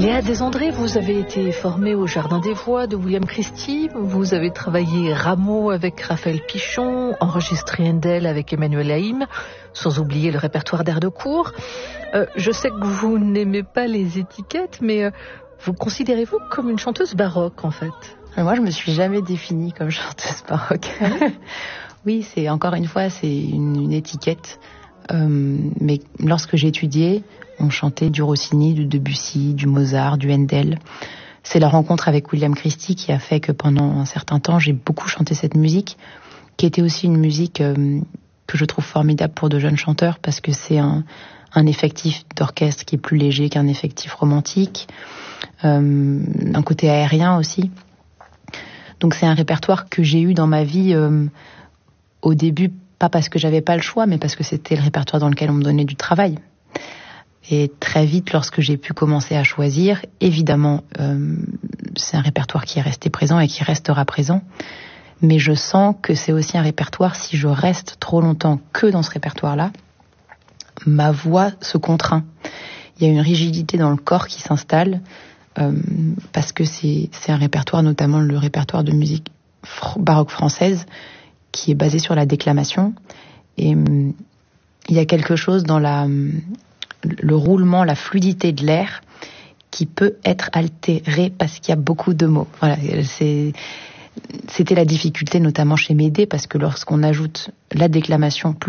Léa Desandré, vous avez été formée au Jardin des Voix de William Christie, vous avez travaillé Rameau avec Raphaël Pichon, enregistré Handel avec Emmanuel Haïm, sans oublier le répertoire d'air de cour. Je sais que vous n'aimez pas les étiquettes, mais vous considérez-vous comme une chanteuse baroque en fait? Moi, je me suis jamais définie comme chanteuse baroque. Oui, c'est encore une fois, c'est une étiquette. Mais lorsque j'ai étudié, on chantait du Rossini, du Debussy, du Mozart, du Handel. C'est la rencontre avec William Christie qui a fait que pendant un certain temps, j'ai beaucoup chanté cette musique, qui était aussi une musique que je trouve formidable pour de jeunes chanteurs, parce que c'est un effectif d'orchestre qui est plus léger qu'un effectif romantique, un côté aérien aussi. Donc c'est un répertoire que j'ai eu dans ma vie au début, pas parce que j'avais pas le choix, mais parce que c'était le répertoire dans lequel on me donnait du travail. Et très vite, lorsque j'ai pu commencer à choisir, évidemment, c'est un répertoire qui est resté présent et qui restera présent. Mais je sens que c'est aussi un répertoire, si je reste trop longtemps que dans ce répertoire-là, ma voix se contraint. Il y a une rigidité dans le corps qui s'installe, parce que c'est un répertoire, notamment le répertoire de musique baroque française, qui est basé sur la déclamation. Et il y a quelque chose dans le roulement, la fluidité de l'air qui peut être altéré parce qu'il y a beaucoup de mots. Voilà, c'était la difficulté notamment chez Médée, parce que lorsqu'on ajoute la déclamation